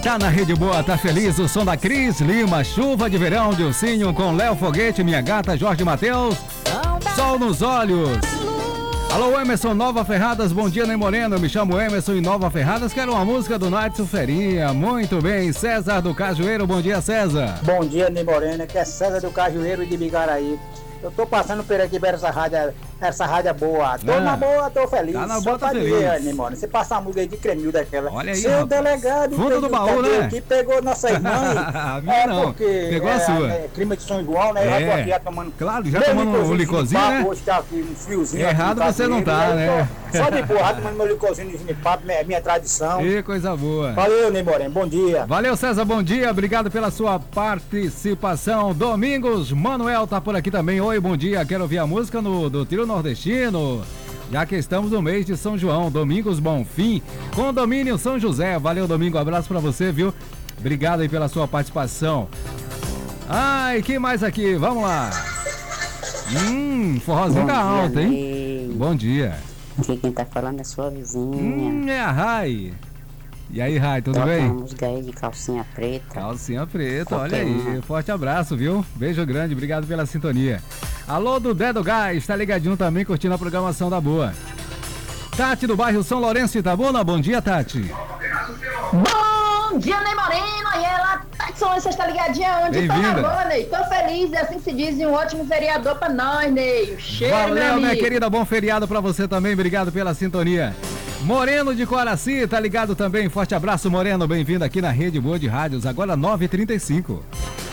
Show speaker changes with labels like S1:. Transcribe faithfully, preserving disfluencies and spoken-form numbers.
S1: Tá na Rede Boa, tá feliz, o som da Cris Lima, chuva de verão, Dilcinho com Léo Foguete, minha gata, Jorge Mateus, sol nos olhos. Alô Emerson, Nova Ferradas, bom dia Ney Moreno, eu me chamo Emerson e Nova Ferradas, quero uma música do Night Ferinha, muito bem, César do Cajueiro, bom dia César.
S2: Bom dia Ney Moreno, que é César do Cajueiro e de Bigaraí. Eu tô passando por aqui por essa rádio, essa rádio boa. Tô ah, na boa, tô feliz.
S1: Tá na boa,
S2: tô
S1: feliz.
S2: Ver, né, mano? Você passa a música aí de Cremil daquela.
S1: Olha aí,
S2: seu
S1: rapaz.
S2: Delegado.
S1: Fundo do baú, né?
S2: Que pegou nossa irmã.
S1: A minha
S2: é
S1: não.
S2: Porque
S1: pegou
S2: é,
S1: a sua.
S2: É, clima de São João, né?
S1: É.
S2: Eu já tô aqui já tomando.
S1: Claro, já tomando um licorzinho, né?
S2: Hoje tá aqui um friozinho.
S1: Errado
S2: aqui,
S1: você não tá, né?
S2: Tô, só de boa, já tomando meu licorzinho de ginipapo, minha, minha tradição.
S1: Que coisa boa.
S2: Valeu, Ney Moreno, bom dia.
S1: Valeu, César, bom dia. Obrigado pela sua participação. Domingos Manuel tá por aqui também. Oi, bom dia. Quero ouvir a música no, do Trio Nordestino. Já que estamos no mês de São João, Domingos Bonfim, Condomínio São José. Valeu, Domingo, abraço pra você, viu? Obrigado aí pela sua participação. Ai, quem mais aqui? Vamos lá. Hum, forrozinho da alta, hein? Bom dia.
S3: Aqui quem tá falando é sua vizinha.
S1: Hum, é a Rai. E aí, Rai, tudo
S3: Toca
S1: bem?
S3: uma música aí de calcinha preta.
S1: Calcinha preta,
S3: Qualquer
S1: olha aí.
S3: uma.
S1: Forte abraço, viu? Beijo grande, obrigado pela sintonia. Alô do Dedo Gás, tá ligadinho também, curtindo a programação da boa. Tati do bairro São Lourenço, Itabuna, bom dia, Tati.
S4: Bom dia, Ney Moreno, e ela, Tati São Lourenço, está ligadinha onde? Tá na boa, Ney, tô feliz, e assim se diz, e um ótimo feriador pra nós, Ney. Cheiro,
S1: Valeu,
S4: meu
S1: minha
S4: amigo.
S1: querida, bom feriado pra você também, obrigado pela sintonia. Moreno de Coraci, tá ligado também, forte abraço, Moreno, bem-vindo aqui na Rede Boa de Rádios, agora nove e trinta e cinco.